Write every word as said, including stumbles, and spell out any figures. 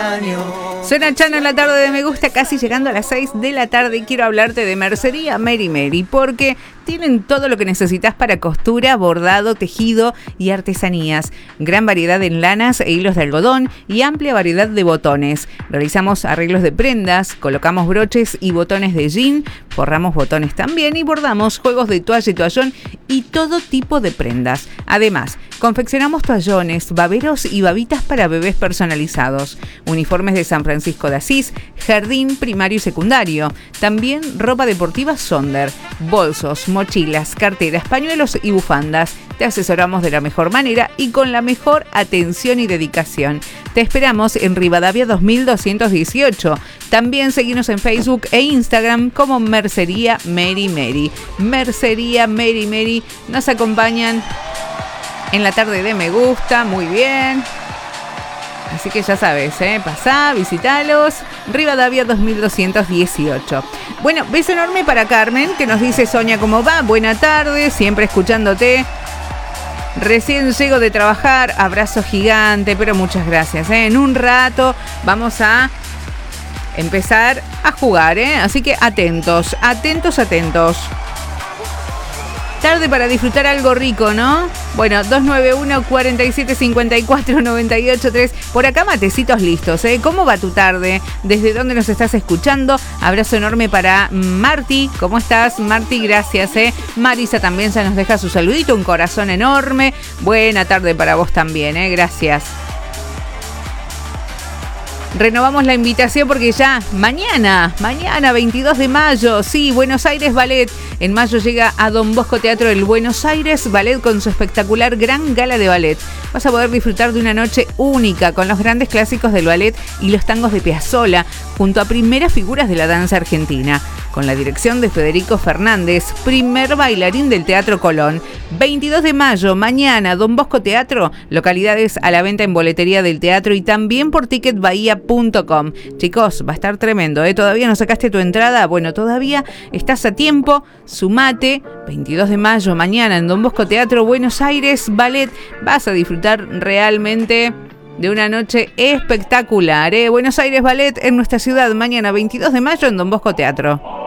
Suena Chano en la tarde de Me Gusta, casi llegando a las seis de la tarde, y quiero hablarte de Mercería Mary Mary, porque tienen todo lo que necesitas para costura, bordado, tejido y artesanías. Gran variedad en lanas e hilos de algodón y amplia variedad de botones. Realizamos arreglos de prendas, colocamos broches y botones de jean, forramos botones también y bordamos juegos de toalla y toallón y todo tipo de prendas. Además, confeccionamos toallones, baberos y babitas para bebés personalizados, uniformes de San Francisco de Asís, jardín primario y secundario, también ropa deportiva Sonder, bolsos, mochilas, carteras, pañuelos y bufandas. Te asesoramos de la mejor manera y con la mejor atención y dedicación. Te esperamos en Rivadavia dos mil doscientos dieciocho. También seguinos en Facebook e Instagram como Mercería Mary Mary. Mercería Mary Mary nos acompañan en la tarde de Me Gusta, muy bien. Así que ya sabes, ¿eh? Pasá, visitalos. Rivadavia dos mil doscientos dieciocho. Bueno, beso enorme para Carmen, que nos dice: Sonia, ¿cómo va? Buena tarde, siempre escuchándote. Recién llego de trabajar, abrazo gigante, pero muchas gracias, ¿eh? En un rato vamos a empezar a jugar, ¿eh? Así que atentos, atentos, atentos. Tarde para disfrutar algo rico, ¿no? Bueno, dos nueve uno, cuatro siete cinco cuatro, nueve ocho tres. Por acá matecitos listos, ¿eh? ¿Cómo va tu tarde? ¿Desde dónde nos estás escuchando? Abrazo enorme para Marti. ¿Cómo estás, Marti? Gracias, ¿eh? Marisa también se nos deja su saludito, un corazón enorme. Buena tarde para vos también, ¿eh? Gracias. Renovamos la invitación porque ya mañana, mañana veintidós de mayo, sí, Buenos Aires Ballet. En mayo llega a Don Bosco Teatro el Buenos Aires Ballet con su espectacular gran gala de ballet. Vas a poder disfrutar de una noche única con los grandes clásicos del ballet y los tangos de Piazzolla, junto a primeras figuras de la danza argentina. Con la dirección de Federico Fernández, primer bailarín del Teatro Colón. veintidós de mayo, mañana, Don Bosco Teatro, localidades a la venta en boletería del teatro y también por ticket bahía punto com. Chicos, va a estar tremendo, ¿eh? ¿Todavía no sacaste tu entrada? Bueno, todavía estás a tiempo, sumate. veintidós de mayo, mañana, en Don Bosco Teatro, Buenos Aires Ballet. Vas a disfrutar realmente de una noche espectacular, ¿eh? Buenos Aires Ballet en nuestra ciudad, mañana veintidós de mayo en Don Bosco Teatro.